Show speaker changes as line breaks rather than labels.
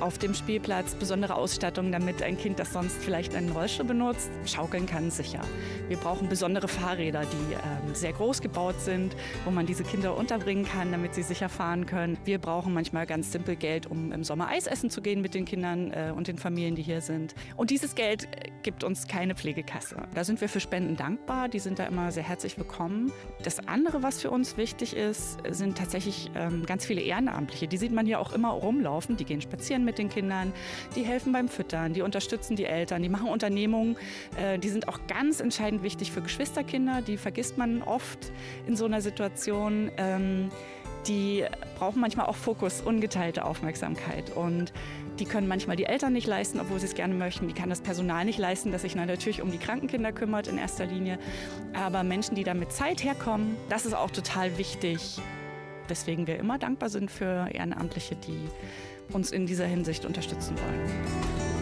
auf dem Spielplatz besondere Ausstattung, damit ein Kind, das sonst vielleicht einen Rollstuhl benutzt, schaukeln kann, sicher. Wir brauchen besondere Fahrräder, die sehr groß gebaut sind, wo man diese Kinder unterbringen kann, damit sie sicher fahren können. Wir brauchen manchmal ganz simpel Geld, um im Sommer Eis essen zu gehen mit den Kindern und den Familien, die hier sind. Und dieses Geld gibt uns keine Pflegekasse. Da sind wir für Spenden dankbar, die sind da immer sehr herzlich willkommen. Das andere, was für uns wichtig ist, sind tatsächlich ganz viele Ehrenamtliche. Die sieht man hier auch immer rumlaufen, die gehen spazieren mit den Kindern, die helfen beim Füttern, die unterstützen die Eltern, die machen Unternehmungen, die sind auch ganz entscheidend wichtig für Geschwisterkinder, die vergisst man oft in so einer Situation. Die brauchen manchmal auch Fokus, ungeteilte Aufmerksamkeit und die können manchmal die Eltern nicht leisten, obwohl sie es gerne möchten. Die kann das Personal nicht leisten, das sich natürlich um die Krankenkinder kümmert in erster Linie. Aber Menschen, die da mit Zeit herkommen, das ist auch total wichtig, weswegen wir immer dankbar sind für Ehrenamtliche, die uns in dieser Hinsicht unterstützen wollen.